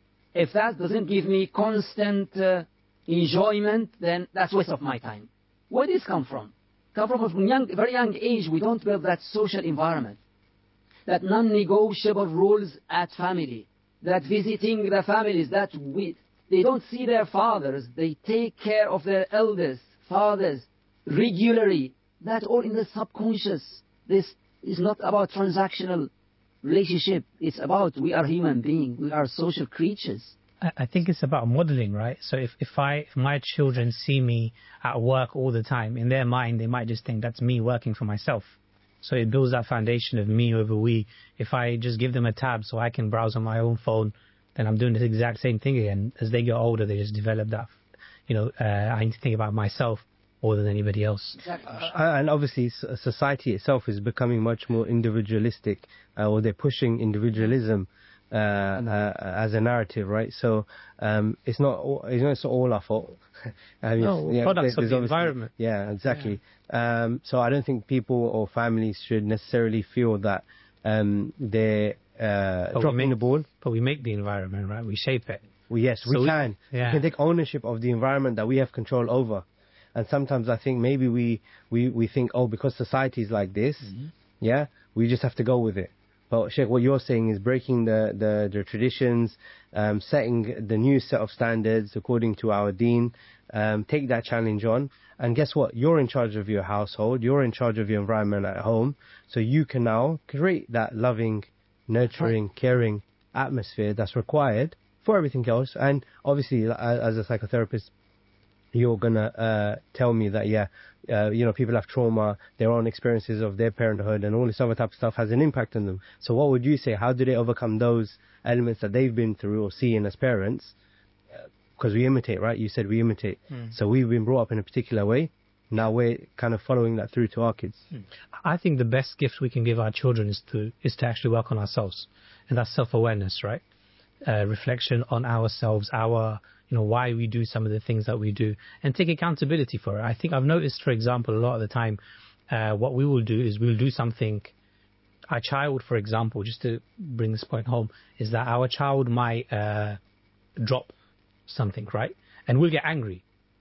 If that doesn't give me constant uh, enjoyment, then that's waste of my time. Where did this come from? Come from a young, very young age. We don't build that social environment, that non-negotiable rules at family, that visiting the families, that we. They don't see their fathers. They take care of their elders, fathers, regularly. That's all in the subconscious. This is not about transactional relationship. It's about we are human beings. We are social creatures. I think it's about modeling, right? So if, if I if my children see me at work all the time, in their mind, they might just think that's me working for myself. So it builds that foundation of me over we. If I just give them a tab so I can browse on my own phone, then I'm doing the exact same thing again. As they get older, they just develop that, you know, uh, I need to think about myself more than anybody else. Exactly. Uh, and obviously society itself is becoming much more individualistic, uh, or they're pushing individualism uh, uh, as a narrative, right? So um, it's not all, it's not all our fault. I mean, no, yeah, products of the environment. Yeah, exactly. Yeah. Um, so I don't think people or families should necessarily feel that um, they're Uh, dropping make, the ball. But we make the environment, right? We shape it. Well, yes, so we we can. Yeah. We can take ownership of the environment that we have control over. And sometimes I think maybe we, we, we think, oh, because society is like this, mm-hmm. yeah, we just have to go with it. But Sheikh, what you're saying is breaking the, the, the traditions, um, setting the new set of standards according to our deen, um, take that challenge on. And guess what? You're in charge of your household. You're in charge of your environment at home. So you can now create that loving, nurturing, caring atmosphere that's required for everything else. And obviously, as a psychotherapist, you're gonna uh, tell me that yeah, uh, you know, people have trauma, their own experiences of their parenthood, and all this other type of stuff has an impact on them. So what would you say? How do they overcome those elements that they've been through or seeing as parents? Because we imitate, right? You said we imitate. Mm. So we've been brought up in a particular way. Now we're kind of following that through to our kids. I think the best gift we can give our children is to is to actually work on ourselves, and that's self-awareness, right? Uh, reflection on ourselves, our you know why we do some of the things that we do, and take accountability for it. I think I've noticed, for example, a lot of the time, uh, what we will do is we'll do something. Our child, for example, just to bring this point home, is that our child might uh, drop something, right, and we'll get angry.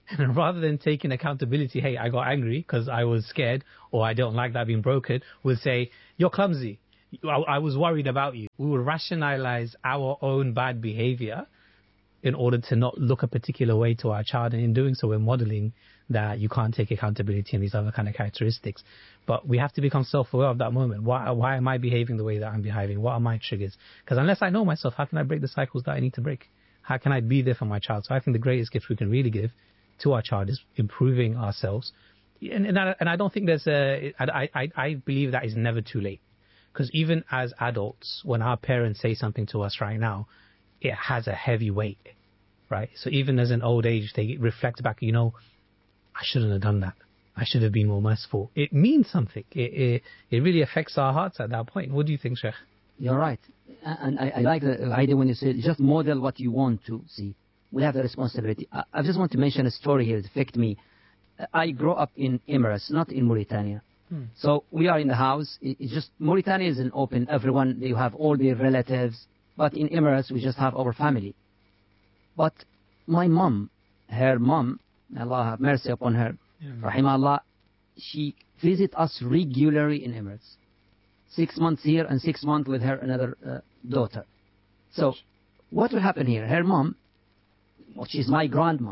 And rather than taking accountability, hey, I got angry because I was scared or I don't like that being broken, we'll say, you're clumsy. I, I was worried about you. We will rationalize our own bad behavior in order to not look a particular way to our child. And in doing so, we're modeling that you can't take accountability and these other kind of characteristics. But we have to become self-aware of that moment. Why, why am I behaving the way that I'm behaving? What are my triggers? Because unless I know myself, how can I break the cycles that I need to break? How can I be there for my child? So I think the greatest gift we can really give to our child is improving ourselves. And, and, I, and I don't think there's a, I, I, I believe that is never too late. Because even as adults, when our parents say something to us right now, it has a heavy weight, right? So even as an old age, they reflect back, you know, I shouldn't have done that. I should have been more merciful. It means something. It, it, it really affects our hearts at that point. What do you think, Sheikh? You're right. And I, I like the idea when you say just model what you want to see. We have a responsibility. I, I just want to mention a story here that affected me. I grew up in Emirates, not in Mauritania. Hmm. So we are in the house. It, it's just Mauritania is an open. Everyone, you have all their relatives. But in Emirates, we just have our family. But my mom, her mom, Allah have mercy upon her, yeah. Rahimahullah, she visits us regularly in Emirates. Six months here and six months with her another uh, daughter. So what will happen here? Her mom, which is my grandma,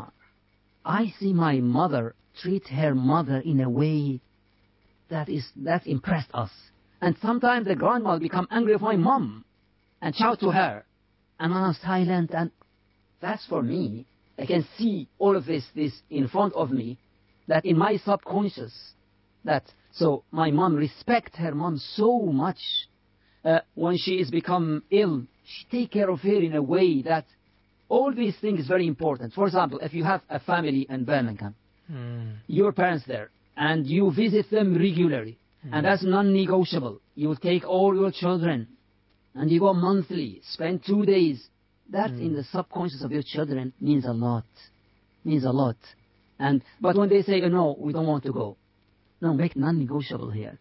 I see my mother treat her mother in a way that is that impressed us. And sometimes the grandma will become angry with my mom and shout to her. And I'm silent, and that's for me. I can see all of this, this in front of me, that in my subconscious, that, so my mom respect her mom so much. Uh, when she is become ill, she take care of her in a way that all these things is very important. For example, if you have a family in Birmingham, mm. your parents there, and you visit them regularly, mm. and that's non-negotiable. You will take all your children, and you go monthly, spend two days. That mm. in the subconscious of your children means a lot, means a lot. And but when they say, oh, no, we don't want to go, no, make non-negotiable here.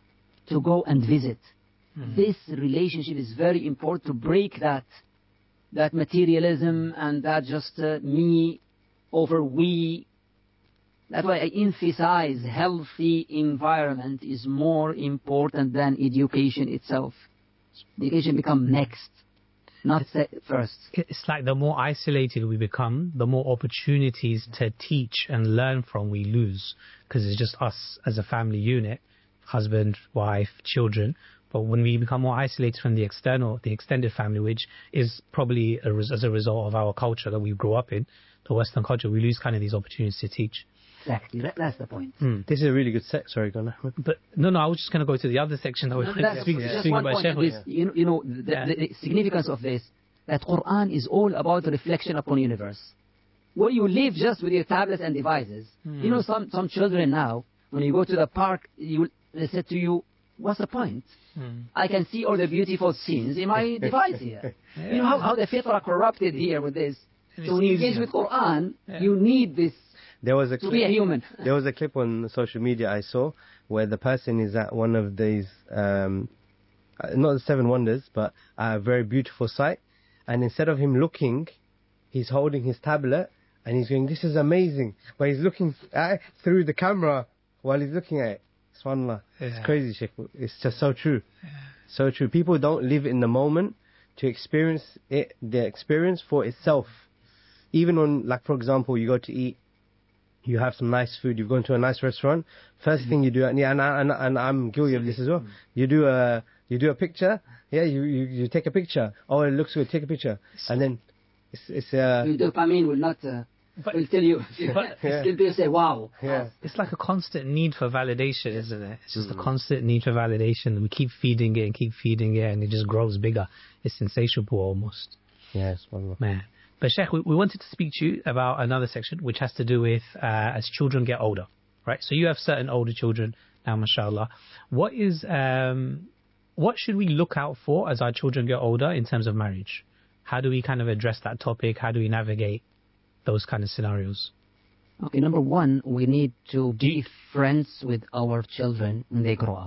To go and visit. Mm. This relationship is very important to break that, that materialism and that just uh, me over we. That's why I emphasize healthy environment is more important than education itself. Education become next. Not first. It's like the more isolated we become, the more opportunities to teach and learn from we lose. Because it's just us as a family unit, husband, wife, children. But when we become more isolated from the external, the extended family, which is probably a, as a result of our culture that we grew up in, the Western culture, we lose kind of these opportunities to teach. Exactly, that, that's the point. Mm. This is a really good set. Sorry, go on. But no, no, I was just going to go to the other section that we were no, speaking, yeah. speaking about Sheikh. This, you know, you know the, yeah. the significance of this, that Quran is all about the reflection upon the universe. When you live just with your tablets and devices, mm. you know, some, some children now, when you go to the park, you, they say to you, what's the point? Mm. I can see all the beautiful scenes in my device here. Yeah. You know how, how the fitra are corrupted here with this. It's so when you engage with Quran, yeah. you need this. There was a to clip, be a human. There was a clip on social media I saw where the person is at one of these, um, not the Seven Wonders, but a very beautiful site. And instead of him looking, he's holding his tablet and he's going, this is amazing. But he's looking at it through the camera while he's looking at it. SubhanAllah. Yeah. It's crazy, Sheikh. It's just so true. Yeah. So true. People don't live in the moment to experience it, the experience for itself. Even when, like, for example, you go to eat, you have some nice food, you've gone to a nice restaurant, first thing you do, and, yeah, and, I, and, and I'm guilty of this as well, you do a, you do a picture, yeah, you, you, you take a picture, oh, it looks good, take a picture, and then it's... it's uh, the dopamine will not... Uh, but, will tell you, but, yeah. Still say, wow. Yeah. It's like a constant need for validation, isn't it? It's just mm. a constant need for validation. We keep feeding it and keep feeding it, and it just grows bigger. It's insatiable almost. Yes, yeah, man. But Sheikh, we, we wanted to speak to you about another section, which has to do with uh, as children get older, right? So you have certain older children now, mashallah. What is, um, what should we look out for as our children get older in terms of marriage? How do we kind of address that topic? How do we navigate those kind of scenarios? Okay, number one, we need to be friends with our children when they grow up.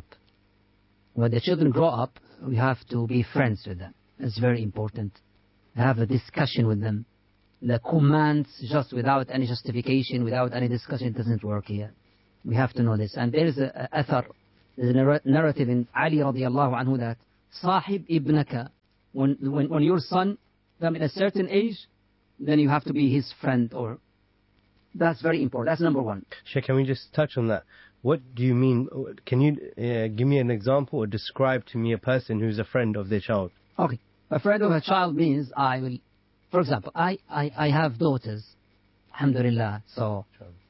When the children grow up, we have to be friends with them. It's very important. Have a discussion with them. the commands just without any justification, without any discussion, it doesn't work here. We have to know this. And there is a, a athar, there's a narr- narrative in Ali radiallahu anhu that Sahib ibnaka, when, when, when your son comes in a certain age, then you have to be his friend. Or that's very important. That's number one. Sheikh, can we just touch on that? What do you mean? Can you uh, give me an example or describe to me a person who's a friend of their child? Okay. A friend of a child means I will, for example, I, I, I have daughters, alhamdulillah, so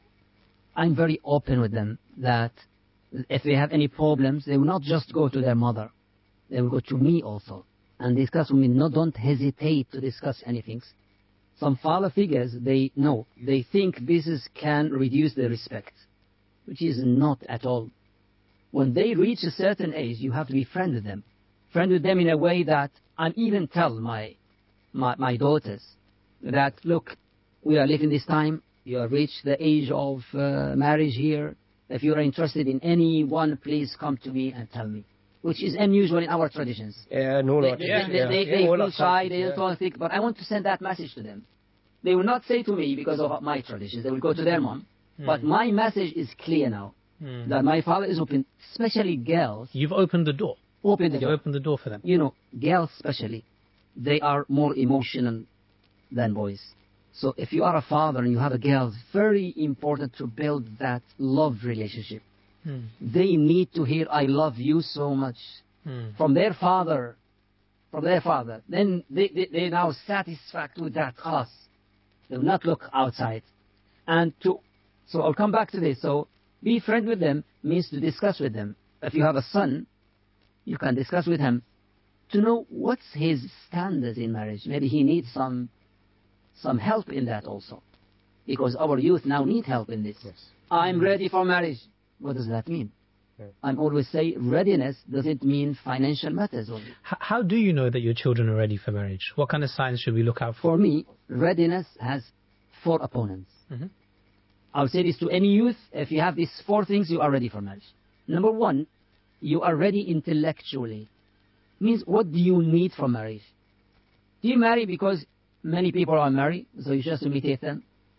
I'm very open with them that if they have any problems, they will not just go to their mother. They will go to me also and discuss with me. No, don't hesitate to discuss anything. Some father figures, they know, they think this is, can reduce their respect, which is not at all. When they reach a certain age, you have to be friend with them. Friend with them in a way that I even tell my, my, my daughters that, look, we are living this time, you have reached the age of uh, marriage here. If you are interested in anyone, please come to me and tell me. Which is unusual in our traditions. Yeah, no, they, no. they, Yeah, they, yeah. they, Yeah, they all feel of shy, that, they yeah. don't want to think, but I want to send that message to them. They will not say to me because of my traditions, they will go to their mom. Mm. But my message is clear now, Mm. that my father is open, especially girls. You've opened the door. Open the You door. opened the door for them. You know, girls especially, they are more emotional than boys. So if you are a father and you have a girl, it's very important to build that love relationship. Mm. They need to hear, I love you so much, Mm. from their father, from their father. Then they, they, they now satisfied with that class. They will not look outside. And to, so I'll come back to this. So be friend with them means to discuss with them. If you have a son, you can discuss with him to know what's his standards in marriage. Maybe he needs some some help in that also. Because our youth now need help in this. Yes. I'm ready for marriage. What does that mean? Yeah. I'm always say readiness doesn't mean financial matters only. H- how do you know that your children are ready for marriage? What kind of signs should we look out for? For me, readiness has four opponents. Mhm. I'll say this to any youth. If you have these four things, you are ready for marriage. Number one, you are ready intellectually. Means what do you need from marriage? Do you marry because many people are married, so you just imitate them?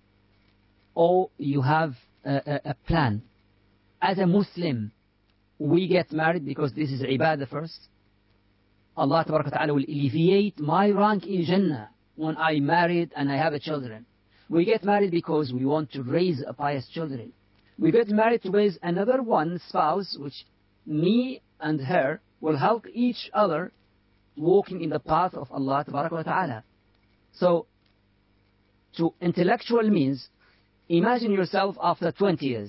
Or you have a, a, a plan? As a Muslim, we get married because this is ibadah first. Allah Ta'ala will alleviate my rank in Jannah when I married and I have a children. We get married because we want to raise a pious children. We get married to raise another one spouse, which me and her will help each other walking in the path of Allah Ta'ala. So, to intellectual means, imagine yourself after twenty years.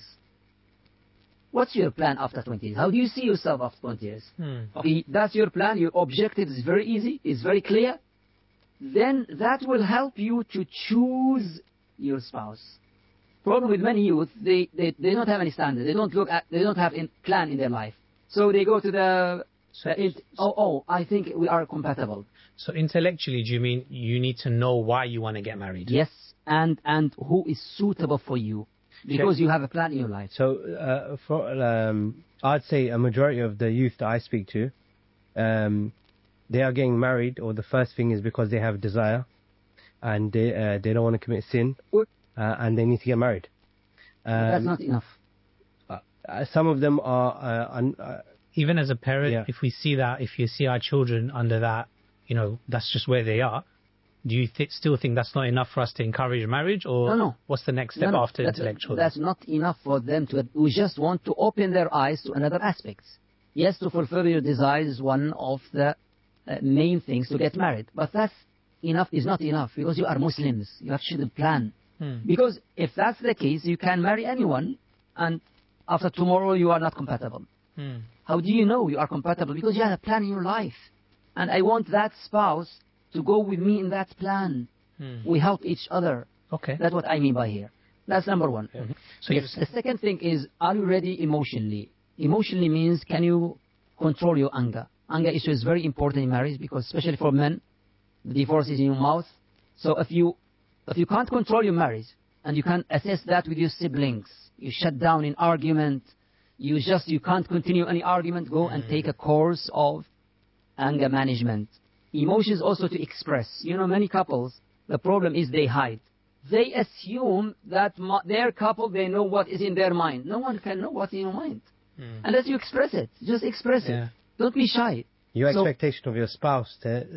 What's your plan after twenty years? How do you see yourself after twenty years? Hmm. Okay, that's your plan, your objective is very easy, is very clear. Then that will help you to choose your spouse. Problem with many youth, they, they, they don't have any standard. They don't look at, they don't have a plan in their life. So they go to the, So, the it, oh, oh, I think we are compatible. so intellectually, do you mean you need to know why you want to get married? Yes, and, and who is suitable for you. Because you have a plan in your life. So, uh, for, um, I'd say a majority of the youth that I speak to, um, they are getting married, or the first thing is because they have desire, and they uh, they don't want to commit sin, uh, and they need to get married. Um, That's not enough. uh, some of them are. Uh, un, uh, Even as a parent, Yeah. if we see that, if you see our children under that, you know, that's just where they are. Do you th- still think that's not enough for us to encourage marriage, or No, no. what's the next step No, no, after that's, intellectual? That's not enough for them to. We just want to open their eyes to another aspects. Yes, to fulfill your desires is one of the uh, main things to get married. But that's enough is not enough because you are Muslims. You have to plan. Hmm. Because if that's the case, you can marry anyone, and after tomorrow you are not compatible. Hmm. How do you know you are compatible? Because you have a plan in your life, and I want that spouse to go with me in that plan. Hmm. We help each other. Okay. That's what I mean by here. That's number one. Mhm. So Yes. you The second thing is, are you ready emotionally? Emotionally means, can you control your anger? Anger issue is very important in marriage because, especially for men, the divorce is in your mouth. So if you if you can't control your marriage and you can't assess that with your siblings, you shut down in argument. You just you can't continue any argument. Go and take a course of anger management. Emotions also to express. You know, many couples The problem is they hide. They assume that mo- their couple, they know what is in their mind. No one can know what's in your mind. Mm. Unless you express it. Just express yeah. it. Don't be shy. Your so, expectation of your spouse to